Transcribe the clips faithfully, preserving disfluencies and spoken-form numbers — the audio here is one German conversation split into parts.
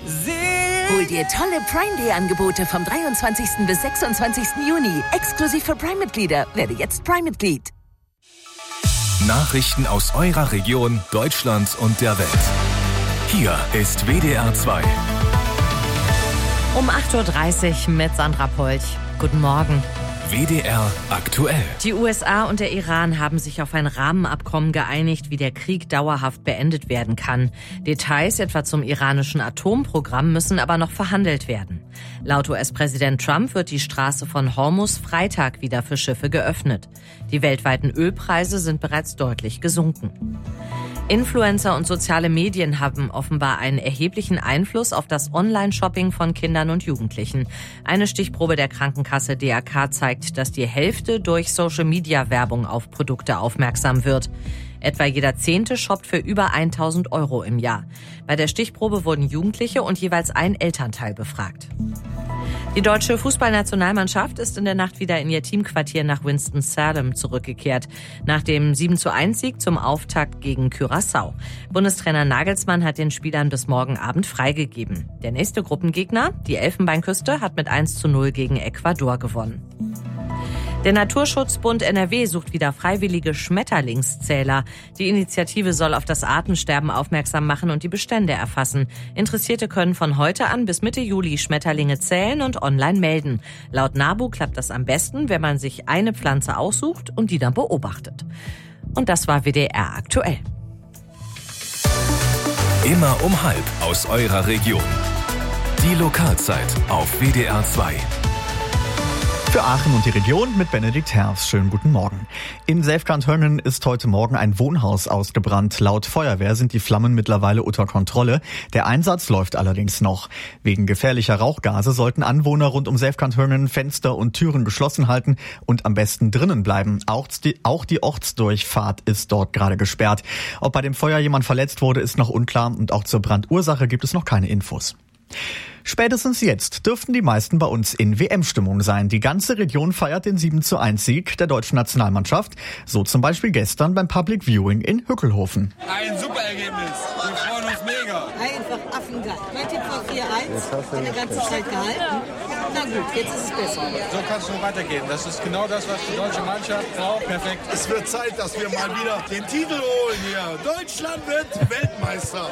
Hol dir tolle Prime Day Angebote vom dreiundzwanzigsten bis sechsundzwanzigsten Juni. Exklusiv für Prime-Mitglieder. Werde jetzt Prime-Mitglied. Nachrichten aus eurer Region, Deutschland und der Welt. Hier ist W D R zwei. Um acht Uhr dreißig mit Sandra Polch. Guten Morgen. W D R aktuell. Die U S A und der Iran haben sich auf ein Rahmenabkommen geeinigt, wie der Krieg dauerhaft beendet werden kann. Details etwa zum iranischen Atomprogramm müssen aber noch verhandelt werden. Laut U S-Präsident Trump wird die Straße von Hormuz Freitag wieder für Schiffe geöffnet. Die weltweiten Ölpreise sind bereits deutlich gesunken. Influencer und soziale Medien haben offenbar einen erheblichen Einfluss auf das Online-Shopping von Kindern und Jugendlichen. Eine Stichprobe der Krankenkasse D R K zeigt, dass die Hälfte durch Social-Media-Werbung auf Produkte aufmerksam wird. Etwa jeder Zehnte shoppt für über tausend Euro im Jahr. Bei der Stichprobe wurden Jugendliche und jeweils ein Elternteil befragt. Die deutsche Fußballnationalmannschaft ist in der Nacht wieder in ihr Teamquartier nach Winston-Salem zurückgekehrt. Nach dem sieben zu eins Sieg zum Auftakt gegen Curaçao. Bundestrainer Nagelsmann hat den Spielern bis morgen Abend freigegeben. Der nächste Gruppengegner, die Elfenbeinküste, hat mit eins zu null gegen Ecuador gewonnen. Der Naturschutzbund N R W sucht wieder freiwillige Schmetterlingszähler. Die Initiative soll auf das Artensterben aufmerksam machen und die Bestände erfassen. Interessierte können von heute an bis Mitte Juli Schmetterlinge zählen und online melden. Laut NABU klappt das am besten, wenn man sich eine Pflanze aussucht und die dann beobachtet. Und das war W D R aktuell. Immer um halb aus eurer Region. Die Lokalzeit auf W D R zwei. Für Aachen und die Region mit Benedikt Herfs. Schönen guten Morgen. In Selfkant-Höngen ist heute Morgen ein Wohnhaus ausgebrannt. Laut Feuerwehr sind die Flammen mittlerweile unter Kontrolle. Der Einsatz läuft allerdings noch. Wegen gefährlicher Rauchgase sollten Anwohner rund um Selfkant-Höngen Fenster und Türen geschlossen halten und am besten drinnen bleiben. Auch die, auch die Ortsdurchfahrt ist dort gerade gesperrt. Ob bei dem Feuer jemand verletzt wurde, ist noch unklar und auch zur Brandursache gibt es noch keine Infos. Spätestens jetzt dürften die meisten bei uns in W M-Stimmung sein. Die ganze Region feiert den sieben zu eins Sieg der deutschen Nationalmannschaft. So zum Beispiel gestern beim Public Viewing in Hückelhofen. Ein super Ergebnis. Wir freuen uns mega. Einfach affengeil. Mein Tipp war vier eins. Hat eine ganze Zeit gehalten. Na gut, jetzt ist es besser. So kann es nur weitergehen. Das ist genau das, was die deutsche Mannschaft braucht. Perfekt. Es wird Zeit, dass wir mal wieder den Titel holen hier. Deutschland wird Weltmeister.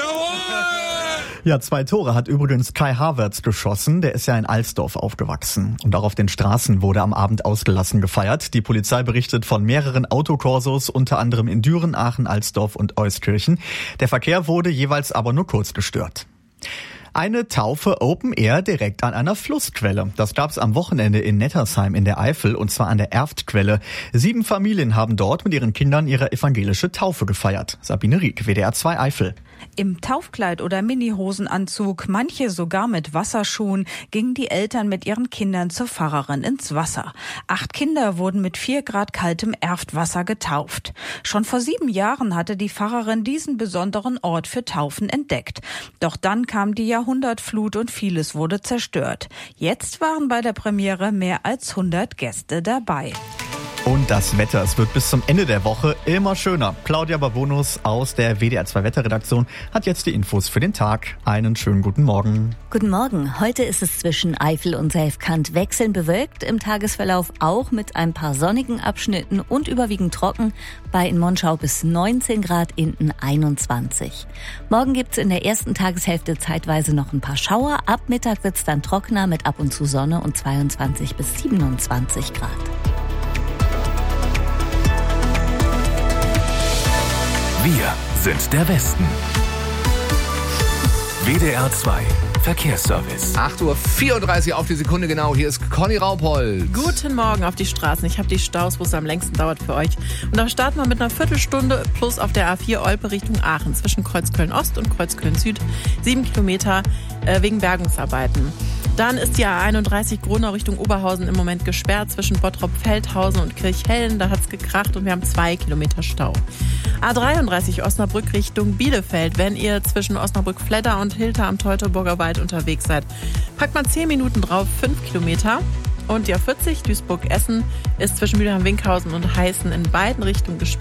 Jawohl! Ja, zwei Tore hat übrigens Kai Havertz geschossen. Der ist ja in Alsdorf aufgewachsen. Und auch auf den Straßen wurde am Abend ausgelassen gefeiert. Die Polizei berichtet von mehreren Autokorsos, unter anderem in Düren, Aachen, Alsdorf und Euskirchen. Der Verkehr wurde jeweils aber nur kurz gestört. Eine Taufe Open Air direkt an einer Flussquelle. Das gab's am Wochenende in Nettersheim in der Eifel, und zwar an der Erftquelle. Sieben Familien haben dort mit ihren Kindern ihre evangelische Taufe gefeiert. Sabine Rieck, W D R zwei Eifel. Im Taufkleid oder Minihosenanzug, manche sogar mit Wasserschuhen, gingen die Eltern mit ihren Kindern zur Pfarrerin ins Wasser. Acht Kinder wurden mit vier Grad kaltem Erftwasser getauft. Schon vor sieben Jahren hatte die Pfarrerin diesen besonderen Ort für Taufen entdeckt. Doch dann kam die Jahrhundertflut und vieles wurde zerstört. Jetzt waren bei der Premiere mehr als hundert Gäste dabei. Und das Wetter, es wird bis zum Ende der Woche immer schöner. Claudia Babonus aus der W D R zwei Wetterredaktion hat jetzt die Infos für den Tag. Einen schönen guten Morgen. Guten Morgen. Heute ist es zwischen Eifel und Selfkant wechselnd bewölkt, im Tagesverlauf auch mit ein paar sonnigen Abschnitten und überwiegend trocken. Bei in Monschau bis neunzehn Grad, Inten einundzwanzig. Morgen gibt's in der ersten Tageshälfte zeitweise noch ein paar Schauer. Ab Mittag wird's dann trockener mit ab und zu Sonne und zweiundzwanzig bis siebenundzwanzig Grad. Wir sind der Westen. W D R zwei Verkehrsservice. acht Uhr vierunddreißig auf die Sekunde genau. Hier ist Conny Raupolz. Guten Morgen auf die Straßen. Ich habe die Staus, wo es am längsten dauert für euch. Und da starten wir mit einer Viertelstunde plus auf der A vier Olpe Richtung Aachen zwischen Kreuzköln-Ost und Kreuzköln-Süd. Sieben Kilometer äh, wegen Bergungsarbeiten. Dann ist die A einunddreißig Gronau Richtung Oberhausen im Moment gesperrt zwischen Bottrop-Feldhausen und Kirchhellen. Da hat's gekracht und wir haben zwei Kilometer Stau. A dreiunddreißig Osnabrück Richtung Bielefeld. Wenn ihr zwischen Osnabrück-Fledder und Hilter am Teutoburger Wald unterwegs seid, packt mal zehn Minuten drauf, fünf Kilometer. Und die A vierzig Duisburg-Essen ist zwischen Mülheim-Winkhausen und Heißen in beiden Richtungen gesperrt.